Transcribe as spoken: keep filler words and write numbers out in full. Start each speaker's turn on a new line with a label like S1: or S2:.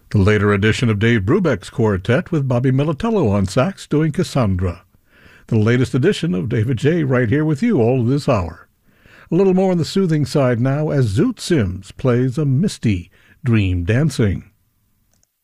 S1: The later edition of Dave Brubeck's quartet with Bobby Militello on sax doing Cassandra. The latest edition of David J. right here with you all of this hour. A little more on the soothing side now as Zoot Sims plays a misty dream dancing.